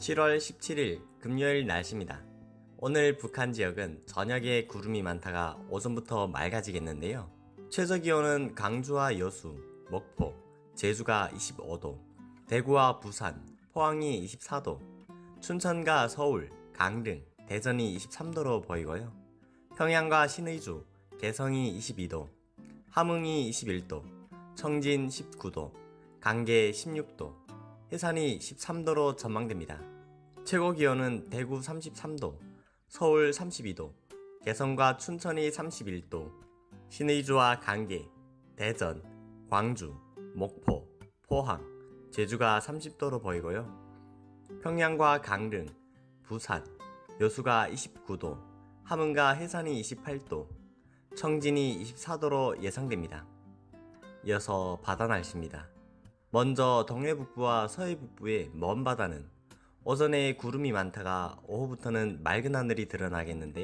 7월 17일 금요일 날씨입니다. 오늘 북한 지역은 저녁에 구름이 많다가 오전부터 맑아지겠는데요. 최저기온은 강주와 여수, 목포, 제주가 25도, 대구와 부산, 포항이 24도, 춘천과 서울, 강릉, 대전이 23도로 보이고요. 평양과 신의주, 개성이 22도, 함흥이 21도, 청진 19도, 강계 16도, 해산이 13도로 전망됩니다. 최고 기온은 대구 33도, 서울 32도, 개성과 춘천이 31도, 신의주와 강계, 대전, 광주, 목포, 포항, 제주가 30도로 보이고요. 평양과 강릉, 부산, 여수가 29도, 함흥과 해산이 28도, 청진이 24도로 예상됩니다. 이어서 바다 날씨입니다. 먼저 동해북부와 서해북부의 먼 바다는 오전에 구름이 많다가 오후부터는 맑은 하늘이 드러나겠는데요.